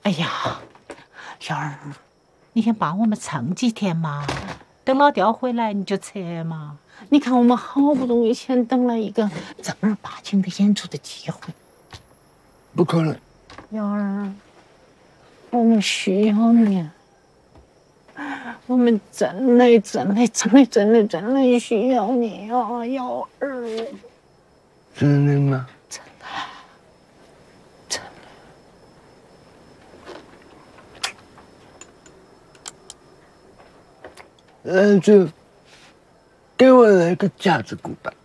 哎呀，瑶儿，你先帮我们撑几天嘛，等老刁回来你就撤嘛。你看我们好不容易先等了一个正儿八经的演出的机会。 不可能， 瑶儿，我们需要你，我们真的需要你啊，瑶儿。 真的吗？ 真的。 就给我来个架子鼓吧。